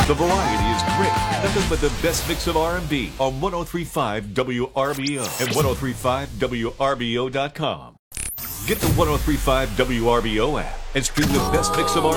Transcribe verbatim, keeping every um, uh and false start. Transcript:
The variety is great. Nothing but the best mix of R and B on one oh three point five W R B O and one oh three point five W R B O dot com. Get the one oh three point five W R B O app and stream the best mix of R and B